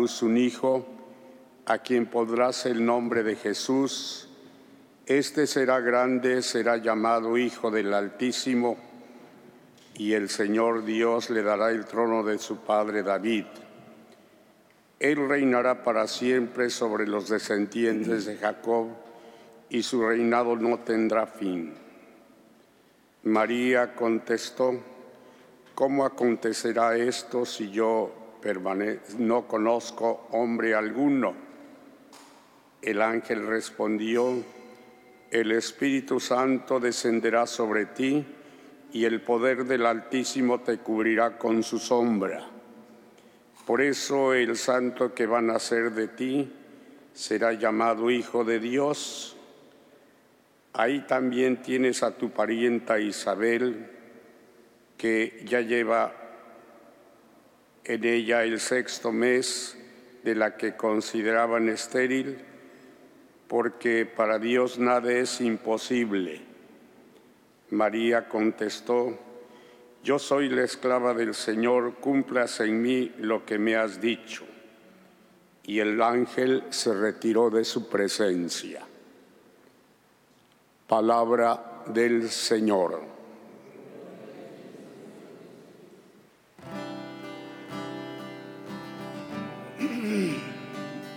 luz un hijo, a quien pondrás el nombre de Jesús. Este será grande, será llamado Hijo del Altísimo, y el Señor Dios le dará el trono de su padre David. Él reinará para siempre sobre los descendientes de Jacob, y su reinado no tendrá fin. María contestó: ¿cómo acontecerá esto si yo no conozco hombre alguno? El ángel respondió: el Espíritu Santo descenderá sobre ti, y el poder del Altísimo te cubrirá con su sombra. Por eso el santo que va a nacer de ti será llamado Hijo de Dios. Ahí también tienes a tu parienta Isabel, que ya lleva en ella el 6º mes de la que consideraban estéril, porque para Dios nada es imposible. María contestó: yo soy la esclava del Señor, cúmplase en mí lo que me has dicho. Y el ángel se retiró de su presencia. Palabra del Señor.